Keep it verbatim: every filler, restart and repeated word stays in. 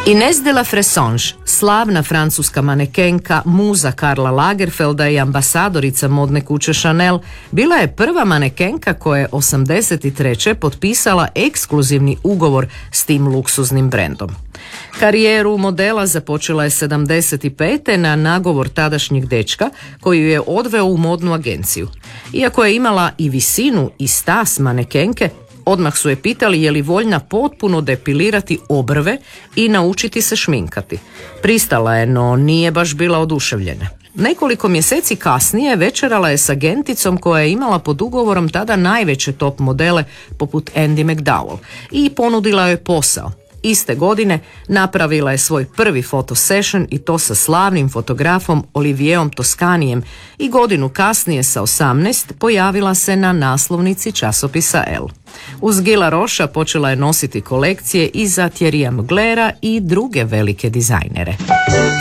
Inés de la Fressange, slavna francuska manekenka, muza Karla Lagerfelda i ambasadorica modne kuće Chanel, bila je prva manekenka koja je osamdeset treće potpisala ekskluzivni ugovor s tim luksuznim brendom. Karijeru modela započela je sedamdeset pete na nagovor tadašnjeg dečka koji ju je odveo u modnu agenciju. Iako je imala i visinu i stas manekenke, odmah su je pitali je li voljna potpuno depilirati obrve i naučiti se šminkati. Pristala je, no nije baš bila oduševljena. Nekoliko mjeseci kasnije večerala je s agenticom koja je imala pod ugovorom tada najveće top modele poput Andie MacDowell i ponudila joj posao. Iste godine napravila je svoj prvi fotosession i to sa slavnim fotografom Olivierom Toscanijem i godinu kasnije sa osamnaest pojavila se na naslovnici časopisa Elle. Uz Gila Rocha počela je nositi kolekcije i za Thierrya Mugler'a i druge velike dizajnere.